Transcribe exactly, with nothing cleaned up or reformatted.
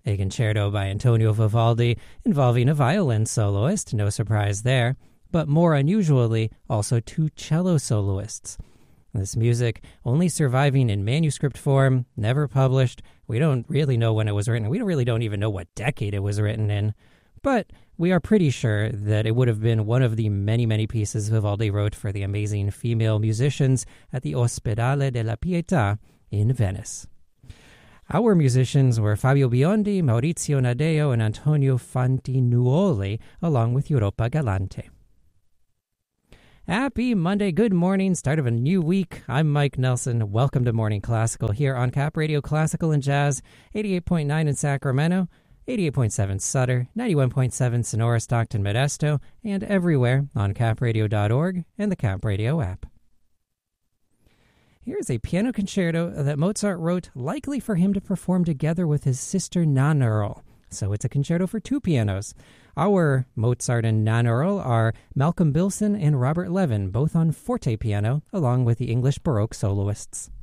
A concerto by Antonio Vivaldi involving a violin soloist, no surprise there, but more unusually, also two cello soloists. This music only surviving in manuscript form, never published. We don't really know when it was written. We don't really don't even know what decade it was written in. But we are pretty sure that it would have been one of the many, many pieces Vivaldi wrote for the amazing female musicians at the Ospedale della Pietà in Venice. Our musicians were Fabio Biondi, Maurizio Nadeo, and Antonio Fantinuoli, along with Europa Galante. Happy Monday, good morning, start of a new week. I'm Mike Nelson. Welcome to Morning Classical here on Cap Radio Classical and Jazz, eighty-eight point nine in Sacramento, eighty-eight point seven Sutter, ninety-one point seven Sonora, Stockton, Modesto, and everywhere on cap radio dot org and the Cap Radio app. Here's a piano concerto that Mozart wrote likely for him to perform together with his sister Nannerl. So it's a concerto for two pianos. Our Mozart and Nannerl are Malcolm Bilson and Robert Levin, both on forte piano, along with the English Baroque soloists.